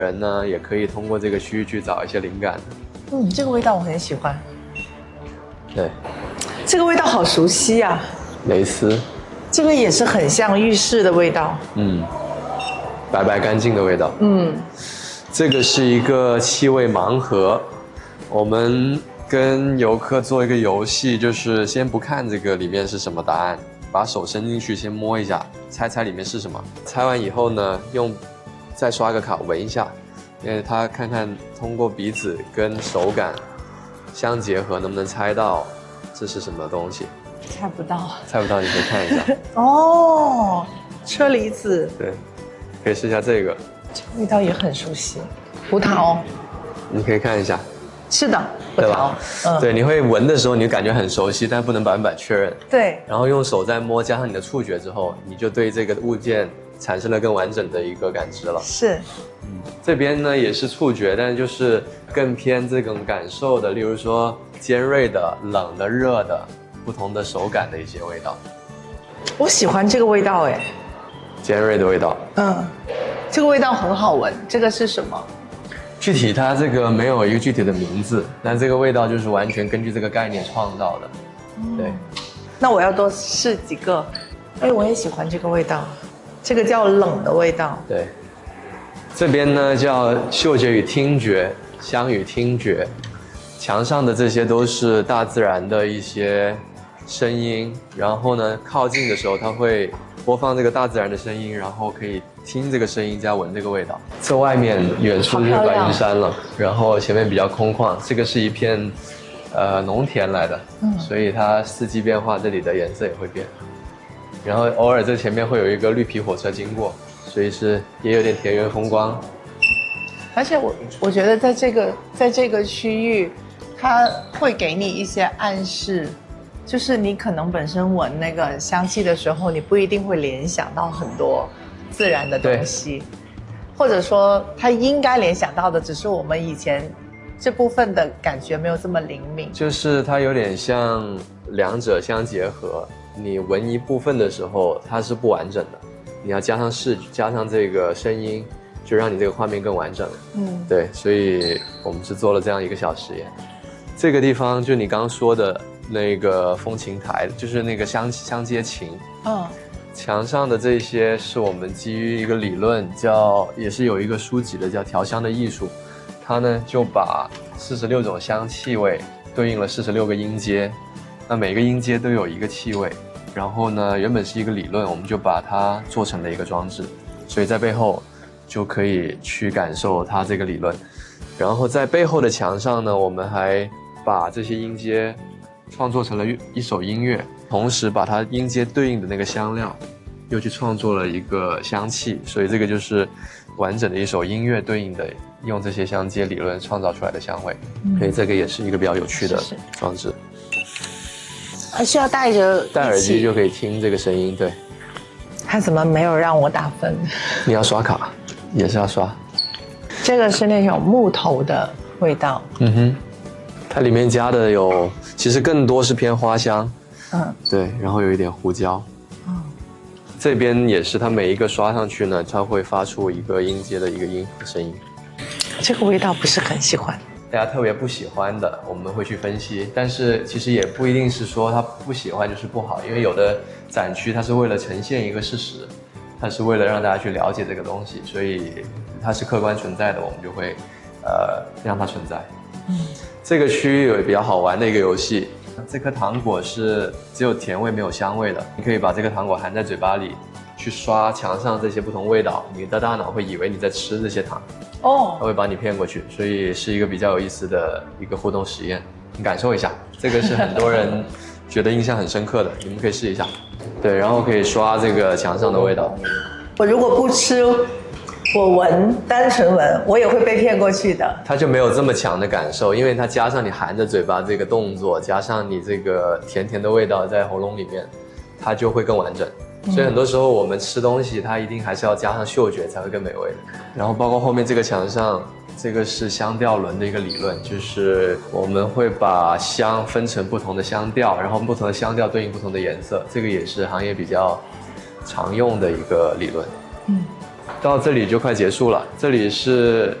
人呢，也可以通过这个区域去找一些灵感。 这个味道我很喜欢。 对， 这个味道好熟悉啊。 蕾丝， 这个也是很像浴室的味道。 白白干净的味道。这个是一个气味盲盒，我们跟游客做一个游戏，就是先不看这个里面是什么答案，把手伸进去先摸一下，猜猜里面是什么。猜完以后呢，再刷个卡闻一下，因为他看看通过鼻子跟手感相结合，能不能猜到这是什么东西。 猜不到， 猜不到你可以看一下。 哦，车厘子。 对，可以试一下这个。 这个味道也很熟悉，葡萄。 你可以看一下。 是的，葡萄。 对吧？对，你会闻的时候，你感觉很熟悉，但不能100%确认。 对。 然后用手再摸，加上你的触觉之后，你就对这个物件产生了更完整的一个感知了。 是。 这边呢也是触觉，但就是更偏这种感受的，例如说尖锐的、冷的、热的，不同的手感的一些味道。 我喜欢这个味道哎。 尖锐的味道。 这个味道很好闻。这个是什么？ 具体它这个没有一个具体的名字，但这个味道就是完全根据这个概念创造的。对。 那我要多试几个。我也喜欢这个味道。这个叫冷的味道。 对。这边呢叫嗅觉与听觉，香与听觉。墙上的这些都是大自然的一些声音，然后呢靠近的时候它会播放这个大自然的声音，然后可以听这个声音加闻这个味道。这外面远处就是白云山了，然后前面比较空旷，这个是一片农田来的，所以它四季变化，这里的颜色也会变。然后偶尔这前面会有一个绿皮火车经过，所以也有点田园风光。 而且我觉得在这个区域，它会给你一些暗示，就是你可能本身闻那个香气的时候，你不一定会联想到很多自然的东西，或者说它应该联想到的，只是我们以前这部分的感觉没有这么灵敏。 就是它有点像两者相结合，你闻一部分的时候，它是不完整的，你要加上视觉，加上这个声音，就让你这个画面更完整了。对，所以我们是做了这样一个小实验。这个地方就你刚刚说的那个风琴台，就是那个相接琴。墙上的这些是我们基于一个理论也是有一个书籍的，叫调香的艺术。它呢就把46种香气味对应了46个音阶，那每个音阶都有一个气味。然后呢，原本是一个理论，我们就把它做成了一个装置，所以在背后就可以去感受它这个理论。然后在背后的墙上呢，我们还把这些音阶创作成了一首音乐，同时把它音阶对应的那个香料又去创作了一个香气，所以这个就是完整的一首音乐对应的用这些香阶理论创造出来的香味。所以这个也是一个比较有趣的装置。 还需要戴耳机就可以听这个声音。对。 他怎么没有让我打分？ 你要刷卡，也是要刷。 这个是那种木头的味道。 它里面加的其实更多是偏花香。对，然后有一点胡椒。这边也是，它每一个刷上去呢，它会发出一个音阶的一个声音。 这个味道不是很喜欢。 大家特别不喜欢的，我们会去分析，但是其实也不一定是说他不喜欢就是不好，因为有的展区它是为了呈现一个事实，它是为了让大家去了解这个东西，所以它是客观存在的，我们就会让它存在。这个区域有比较好玩的一个游戏，这颗糖果是只有甜味没有香味的，你可以把这个糖果含在嘴巴里，去刷墙上这些不同味道，你的大脑会以为你在吃这些糖。它会把你骗过去，所以是一个比较有意思的一个互动实验，你感受一下，这个是很多人觉得印象很深刻的，你们可以试一下。对，然后可以刷这个墙上的味道。 我如果不吃，我单纯闻，我也会被骗过去的。 它就没有这么强的感受，因为它加上你含着嘴巴这个动作，加上你这个甜甜的味道在喉咙里面，它就会更完整。所以很多时候我们吃东西，它一定还是要加上嗅觉才会更美味的。然后包括后面这个墙上，这个是香调轮的一个理论，就是我们会把香分成不同的香调，然后不同的香调对应不同的颜色，这个也是行业比较常用的一个理论。 到这里就快结束了。这里是